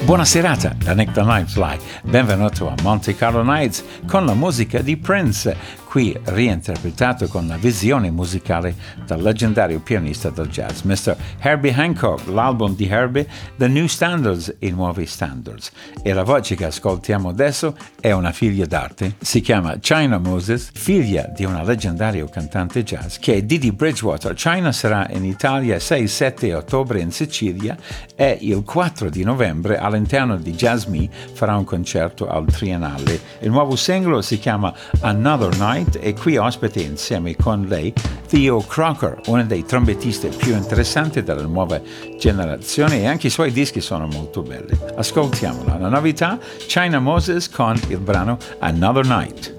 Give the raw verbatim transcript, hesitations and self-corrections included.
Buona serata da Nick the Nightfly, benvenuto a Monte Carlo Nights con la musica di Prince, qui reinterpretato con la visione musicale del leggendario pianista del jazz, mister Herbie Hancock, l'album di Herbie, The New Standards, i nuovi standards. E la voce che ascoltiamo adesso è una figlia d'arte, si chiama China Moses, figlia di una leggendaria cantante jazz che è Didi Bridgewater. China sarà in Italia sei sette ottobre in Sicilia e il quattro di novembre all'interno di Jazz Me farà un concerto al Triennale. Il nuovo singolo si chiama Another Night e qui ospite insieme con lei Theo Crocker, uno dei trombettisti più interessanti della nuova generazione, e anche i suoi dischi sono molto belli. Ascoltiamola. La novità, China Moses con il brano Another Night.